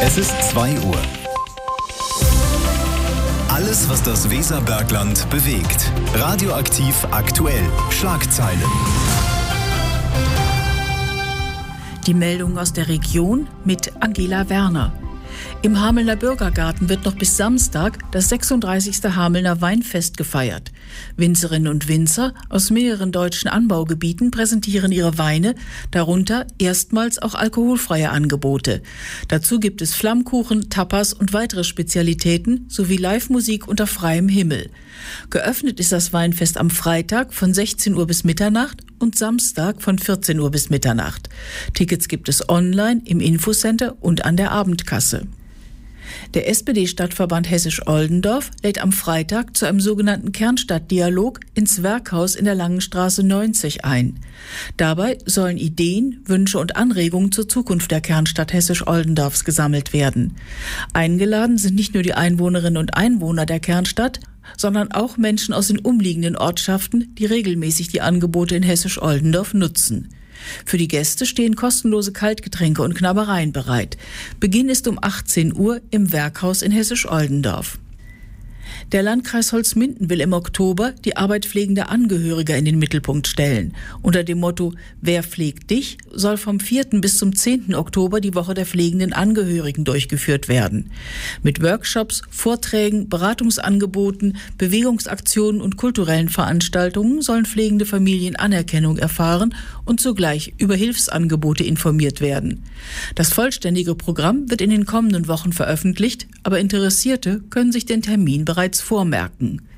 Es ist 2 Uhr. Alles, was das Weserbergland bewegt. Radioaktiv aktuell. Schlagzeilen. Die Meldung aus der Region mit Angela Werner. Im Hamelner Bürgergarten wird noch bis Samstag das 36. Hamelner Weinfest gefeiert. Winzerinnen und Winzer aus mehreren deutschen Anbaugebieten präsentieren ihre Weine, darunter erstmals auch alkoholfreie Angebote. Dazu gibt es Flammkuchen, Tapas und weitere Spezialitäten sowie Live-Musik unter freiem Himmel. Geöffnet ist das Weinfest am Freitag von 16 Uhr bis Mitternacht und Samstag von 14 Uhr bis Mitternacht. Tickets gibt es online, im Infocenter und an der Abendkasse. Der SPD-Stadtverband Hessisch-Oldendorf lädt am Freitag zu einem sogenannten Kernstadtdialog ins Werkhaus in der Langenstraße 90 ein. Dabei sollen Ideen, Wünsche und Anregungen zur Zukunft der Kernstadt Hessisch-Oldendorfs gesammelt werden. Eingeladen sind nicht nur die Einwohnerinnen und Einwohner der Kernstadt, sondern auch Menschen aus den umliegenden Ortschaften, die regelmäßig die Angebote in Hessisch-Oldendorf nutzen. Für die Gäste stehen kostenlose Kaltgetränke und Knabbereien bereit. Beginn ist um 18 Uhr im Werkhaus in Hessisch-Oldendorf. Der Landkreis Holzminden will im Oktober die Arbeit pflegender Angehöriger in den Mittelpunkt stellen. Unter dem Motto »Wer pflegt dich?« soll vom 4. bis zum 10. Oktober die Woche der pflegenden Angehörigen durchgeführt werden. Mit Workshops, Vorträgen, Beratungsangeboten, Bewegungsaktionen und kulturellen Veranstaltungen sollen pflegende Familien Anerkennung erfahren und zugleich über Hilfsangebote informiert werden. Das vollständige Programm wird in den kommenden Wochen veröffentlicht, aber Interessierte können sich den Termin bereits vormerken.